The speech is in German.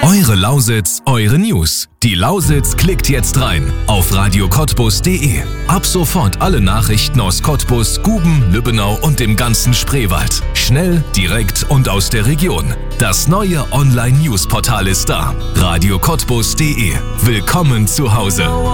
Eure Lausitz, eure News. Die Lausitz klickt jetzt rein auf radiocottbus.de. Ab sofort alle Nachrichten aus Cottbus, Guben, Lübbenau und dem ganzen Spreewald. Schnell, direkt und aus der Region. Das neue Online-News-Portal ist da. radiocottbus.de. Willkommen zu Hause.